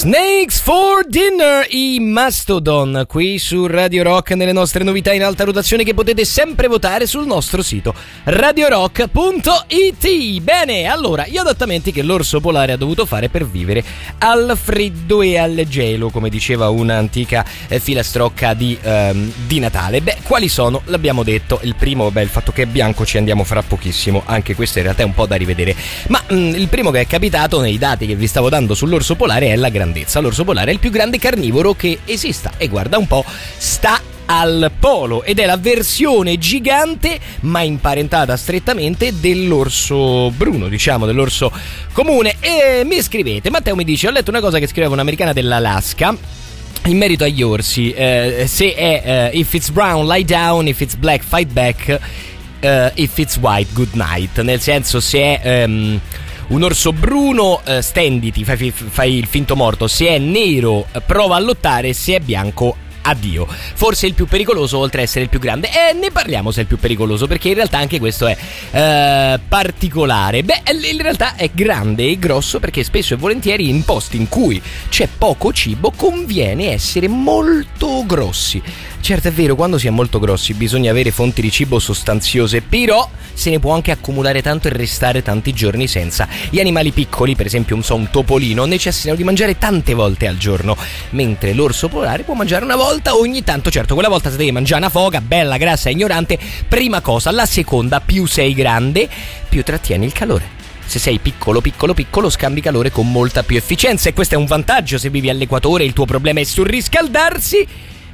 Snakes for Dinner, i Mastodon, qui su Radio Rock, nelle nostre novità in alta rotazione che potete sempre votare sul nostro sito radiorock.it. Bene, allora, gli adattamenti che l'orso polare ha dovuto fare per vivere al freddo e al gelo, come diceva un'antica filastrocca di Natale. Beh, quali sono? L'abbiamo detto. Il primo, il fatto che è bianco, ci andiamo fra pochissimo, anche questo in realtà è un po' da rivedere, ma il primo che è capitato nei dati che vi stavo dando sull'orso polare è la grandezza. L'orso polare è il più grande carnivoro che esista e guarda un po', sta al polo ed è la versione gigante ma imparentata strettamente dell'orso bruno, diciamo dell'orso comune. E mi scrivete, Matteo mi dice: ho letto una cosa che scriveva un'americana dell'Alaska in merito agli orsi, se è if it's brown lie down, if it's black fight back, if it's white good night, nel senso, se è un orso bruno, stenditi, fai il finto morto. Se è nero, prova a lottare. Se è bianco, addio. Forse il più pericoloso, oltre a essere il più grande. E ne parliamo se è il più pericoloso, perché in realtà anche questo è particolare. Beh, in realtà è grande e grosso perché spesso e volentieri in posti in cui c'è poco cibo conviene essere molto grossi. Certo, è vero, quando si è molto grossi bisogna avere fonti di cibo sostanziose, però se ne può anche accumulare tanto e restare tanti giorni senza. Gli animali piccoli, per esempio un topolino, necessitano di mangiare tante volte al giorno, mentre l'orso polare può mangiare una volta ogni tanto. Certo, quella volta se devi mangiare una foca bella, grassa e ignorante, prima cosa. La seconda, più sei grande, più trattieni il calore. Se sei piccolo, scambi calore con molta più efficienza, e questo è un vantaggio se vivi all'equatore e il tuo problema è surriscaldarti,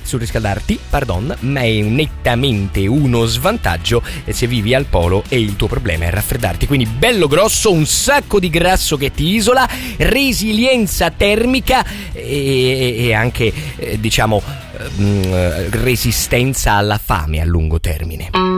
ma è nettamente uno svantaggio se vivi al polo e il tuo problema è raffreddarti. Quindi bello grosso, un sacco di grasso che ti isola, resilienza termica e anche resistenza alla fame a lungo termine.